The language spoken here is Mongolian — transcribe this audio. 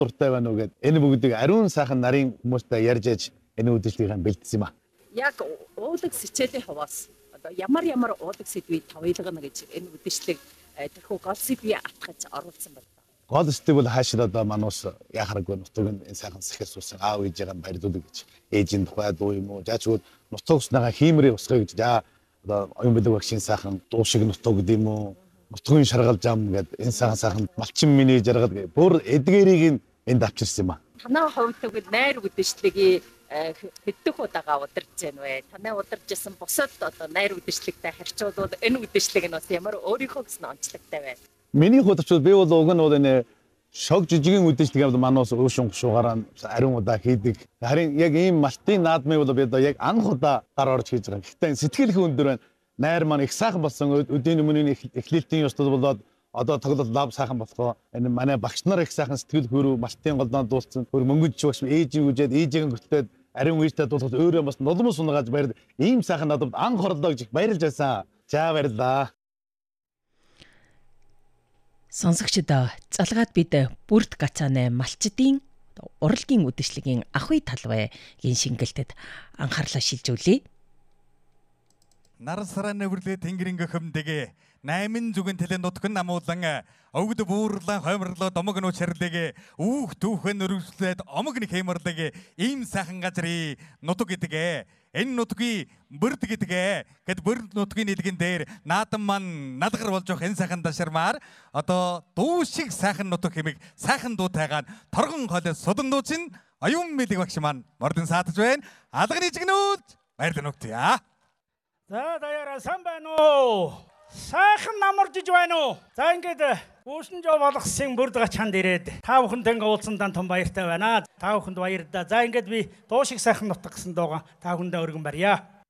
дуртай байна уу гэд энэ бүгдийг ариун сайхан нарийн хүмүүстэй ярьж ээж энэ үдшилтийг бэлдсэн юм а. Яг уулаг сэчээлийн хуваас одоо ямар уулаг сэдвийг тавилгана гэж энэ үдшилтийг тэрхүү гол сэдвийг атгаж оруулсан байна. Гол сэдв бол хаашаа одоо манус яхараггүй нутаг энэ сайхан сэхэр суусан аав ээжээ баярлуулах гэж ээжийн тухай дуу юм уу заачгүй нутаг уснага хиймрээ усгая гэж одоо оюун бэлэг багшийн сайхан дуу шиг нутаг гэдэг юм уу нутгийн шаргал зам гэдэг энэ сайхан малчин миний жаргал бүр эдгээрийг энд авчирсан юм а. Танай хувьд тэгвэл найр үдшилтийг хэддэх удаага удирдах байна вэ? Танай удирж исэн бусад одоо найр үдшилттэй харьцуулбал энэ үдшилтийг нь бас ямар өөрийнхөө гэсэн онцлогтой байна. Миний хувьд ч би бол уг нь бол энэ шог жижигэн үдшилтийг манус өшин гушуугаар ариун удаа хийдэг. Харин яг ийм малтын наадмыг бол би одоо яг анх удаа гар орж хийж байгаа. Гэхдээ сэтгэл их өндөр байна. Найр маань их сайхан болсон. Өдийн өмнө эхлэлтийн ёслол болоод одоо тоглолт лав сайхан болохоо энэ манай багш нар их сайхан сэтгэл хөрөв малтын голдоо дуулсан. Хөр мөнгөж багш ээжийг үжээд ээжийг гүтлээд ариун үежтэй дуулахад өөрөө бас нулимс унгааж баяр ийм сайхан надад анх орлоо гэж баярлж байсан. За баярлаа. Сонсогчдоо залгаад бид бүрд гацааны малчдын урлагийн үдшилгийн ахуй талбайгийн шингэлтэд анхаарлаа шилжүүлье. Нар сараны өрлөө тэнгэрийн гөхөмдөг 8 зүгэн тэлэн нутган намуулан өвгд буурлан хоймрлоо домог нууч харлыг үүх түүхэн өрөвслээд омог нэг хэмэрлэг ийм сайхан газрын нутаг гэдэг. Энэ нутгийн бүрд гэдэг. Гэт бүрд нутгийн нэлгэн дээр наадам маань налгар болж явах энэ сайхан дашармаар одоо дуу шиг сайхан нутаг хэмиг сайхан дуутайгаан торгон хоолой судан дуучин оюун бэлэг багш маань мордын саатаж байна. Алганы чигнүүд баярлалаа нүгтээ. За даяараа сан байна уу? Сайхан намаржиж байна уу? За ингээд Үүсэн жоо болгосон бүрд гачаанд ирээд та бүхэнд ингээ уулзсандан том баяртай байна. Та бүхэнд баярлалаа. За ингээд би дуу шиг сайхан нутаг гэсэн дуугаа та бүхэндээ өргөн барья.